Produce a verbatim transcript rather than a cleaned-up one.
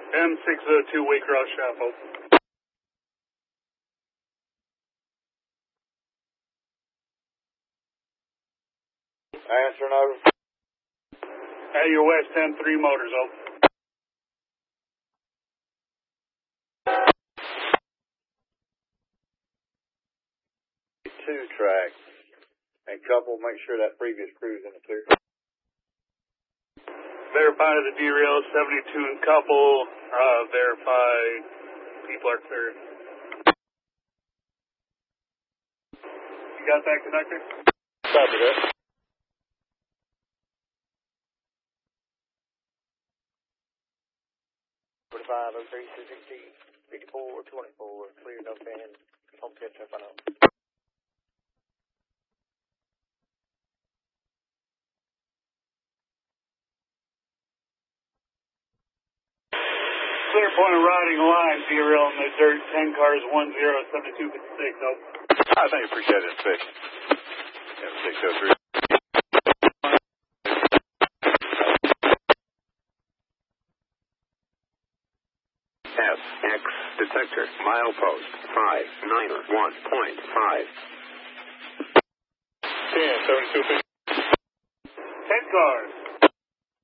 M six oh two Waycross Chapel. Answering over. At your west ten three motors, over. Two track. And couple, make sure that previous crew's in the clear. Verify the derail seventy-two and couple. Uh, verify people are clear. You got that connector? Copy that. forty-five oh three Suzuki fifty-four twenty-four, clear, no fan, home ten ten five. Clear point of riding line, derail in the dirt, ten cars, one zero, seventy-two fifty-six, over. I think you appreciate it, six. Yeah, six oh three. F X detector, milepost, five nine one point five. ten, seventy-two fifty. ten cars.